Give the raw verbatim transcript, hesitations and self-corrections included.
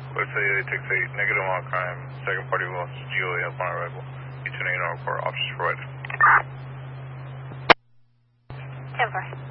Let's say they takes eight, negative on crime, second party loss, G O A upon arrival. eight two eight on report, officers provided. ten four.